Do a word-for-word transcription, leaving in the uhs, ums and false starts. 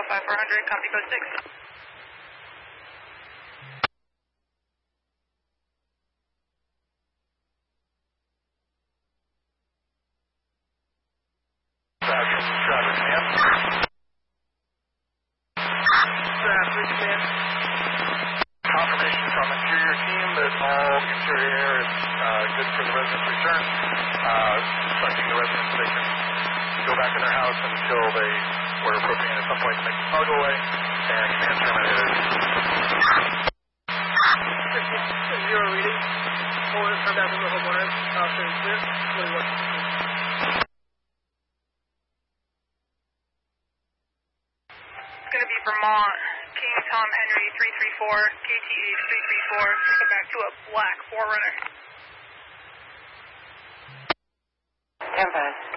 five four hundred, copy code six. Roger, Roger, command. Roger, command. Confirmation from interior team that all interior air is uh, good for the residents' return. Uh, instructing the residents they can go back in their house until they were appropriate at some point to make the smell go away. And command terminated. Zero reading. Hold it, turn back to the homeowners. Officer is clear. What do you want? It's going to be Vermont. King Tom Henry three three four, K T H three three four, go back to a black four runner. Stand by.